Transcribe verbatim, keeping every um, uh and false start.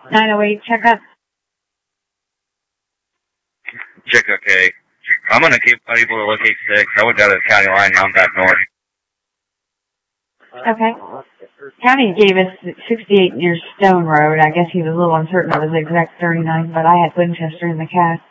nine oh eight, check up. Check, okay. I'm going to keep unable to locate six. I went down to the county line now I'm back north. Okay. County gave us sixty-eight near Stone Road. I guess he was a little uncertain of his exact thirty-nine, but I had Winchester in the cast.